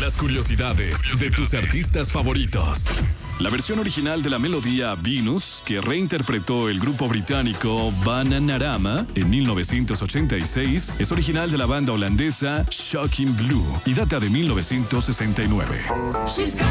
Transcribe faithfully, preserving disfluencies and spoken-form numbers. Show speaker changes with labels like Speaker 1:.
Speaker 1: Las curiosidades de tus artistas favoritos. La versión original de la melodía Venus, que reinterpretó el grupo británico Bananarama en mil novecientos ochenta y seis, es original de la banda holandesa Shocking Blue y data de mil novecientos sesenta y nueve.